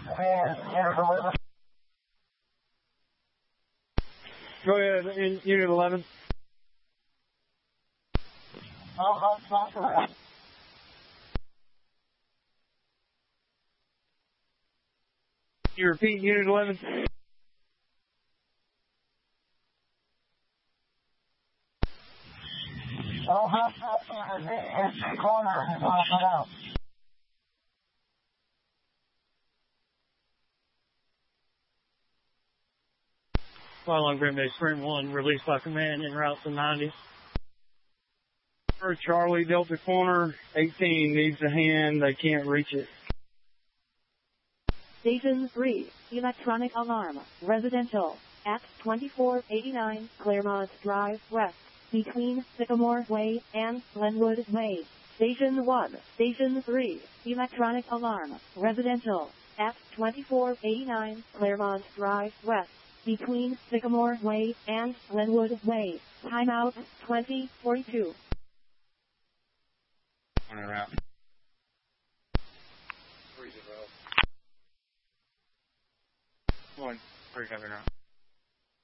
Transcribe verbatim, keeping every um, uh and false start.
Go ahead, in Unit eleven. You repeat, Unit eleven. Fly along Green Bay Spring one, released by command en route to ninety. For Charlie, Delta Corner, eighteen needs a hand, they can't reach it. Station three, electronic alarm, residential, at twenty-four eighty-nine Claremont Drive West, between Sycamore Way and Glenwood Way. Station one, Station three, electronic alarm, residential, at twenty-four eighty-nine Claremont Drive West, between Sycamore Way and Glenwood Way. Timeout twenty forty-two. On and out. One, three coming out.